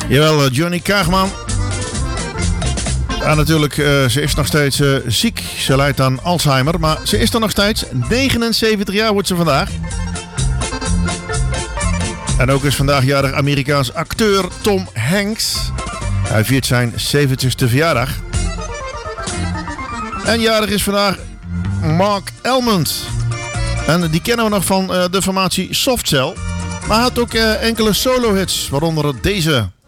Jawel, Johnny Kaagman. Ja, natuurlijk, ze is nog steeds ziek. Ze lijdt aan Alzheimer, maar ze is er nog steeds. 79 jaar wordt ze vandaag. En ook is vandaag jarig Amerikaans acteur Tom Hanks. Hij viert zijn 70ste verjaardag. En jarig is vandaag Mark Almond. En die kennen we nog van de formatie Soft Cell. Maar hij had ook enkele solo-hits, waaronder deze.